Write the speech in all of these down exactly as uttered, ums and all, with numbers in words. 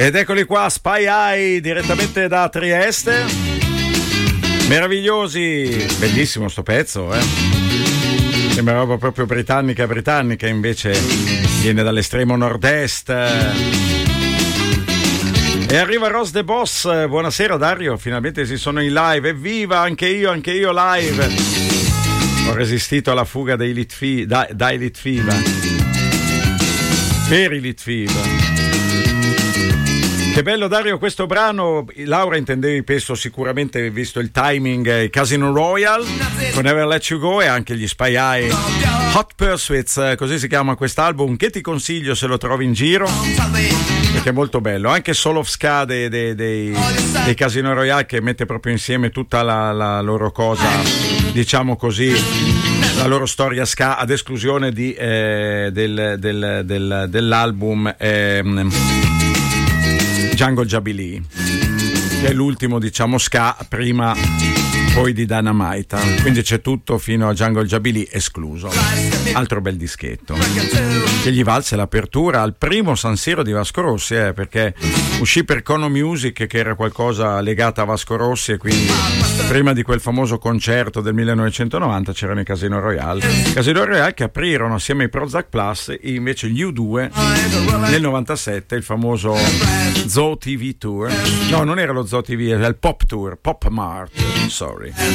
Ed eccoli qua, Spy Eye, direttamente da Trieste. Meravigliosi, bellissimo sto pezzo, eh. Sembra roba proprio britannica britannica, invece viene dall'estremo nord-est. E arriva Ross the Boss. Buonasera Dario, finalmente si sono in live. Evviva, anche io, anche io live. Ho resistito alla fuga dei Litfi- da, dai Litfiba. Per i Litfiba. Che bello Dario questo brano. Laura, intendevi, penso sicuramente, visto il timing, Casino Royale con Never Let You Go, e anche gli Spy Eye. Hot Pursuits, così si chiama quest'album, che ti consiglio se lo trovi in giro, perché è molto bello. Anche Soul of Ska dei, dei, dei, dei Casino Royale, che mette proprio insieme tutta la, la loro cosa, diciamo così, la loro storia ska, ad esclusione di, eh, del, del, del, dell'album eh, Jungle Jubilee, che è l'ultimo, diciamo, ska prima poi di Dynamite, quindi c'è tutto fino a Jungle Jubilee escluso. Altro bel dischetto che gli valse l'apertura al primo San Siro di Vasco Rossi, eh, perché uscì per Cono Music, che era qualcosa legato a Vasco Rossi, e quindi prima di quel famoso concerto del millenovecentonovanta c'erano i Casino Royale Casino Royale che aprirono assieme ai Prozac Plus, e invece gli U due nel novantasette il famoso Zoo T V Tour. No, non era lo Zoo T V, era il Pop Tour, Pop Mart, sorry.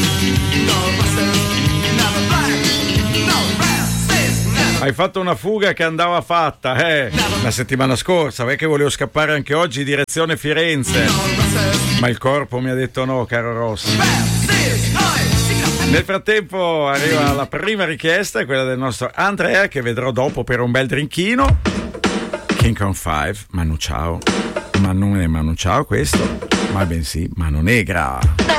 Hai fatto una fuga che andava fatta, eh, la settimana scorsa, perché volevo scappare anche oggi direzione Firenze, ma il corpo mi ha detto no, caro Rossi. Nel frattempo arriva la prima richiesta, quella del nostro Andrea, che vedrò dopo per un bel drinkino. King Kong cinque, Manu Ciao, ma non è Manu Ciao questo, ma bensì Mano Negra.